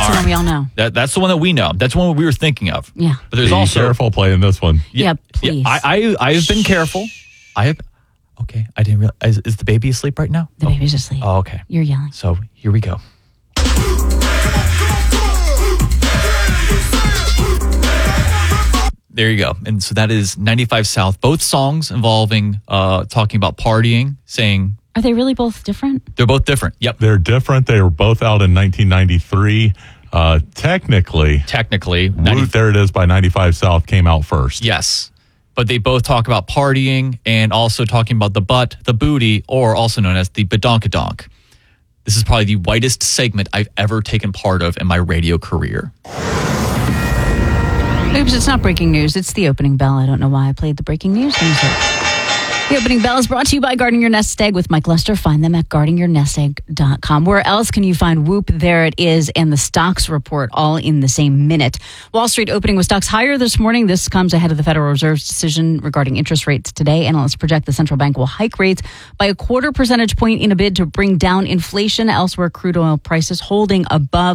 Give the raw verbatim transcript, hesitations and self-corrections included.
That's all the right. one we all know. That, that's the one that we know. That's the one we were thinking of. Yeah. But there's Be also careful playing this one. Yeah, please. I, I I have been careful. I have. Okay, I didn't realize. Is, is the baby asleep right now? The oh. baby's asleep. Oh, okay. You're yelling. So here we go. There you go. And so that is ninety-five South. Both songs involving uh, talking about partying, saying Are they really both different? they're both different. Yep. They're different. They were both out in nineteen ninety-three. Uh, technically, Technically. Woot, There It Is by ninety-five South came out first. Yes. But they both talk about partying and also talking about the butt, the booty, or also known as the badonkadonk. This is probably the whitest segment I've ever taken part of in my radio career. Oops, it's not breaking news. It's the opening bell. I don't know why I played the breaking news music. The opening bell is brought to you by Guarding Your Nest Egg with Mike Lester. Find them at guarding your nest egg dot com. Where else can you find Whoop? There It Is and the stocks report all in the same minute. Wall Street opening with stocks higher this morning. This comes ahead of the Federal Reserve's decision regarding interest rates today. Analysts project the central bank will hike rates by a quarter percentage point in a bid to bring down inflation. Elsewhere, crude oil prices holding above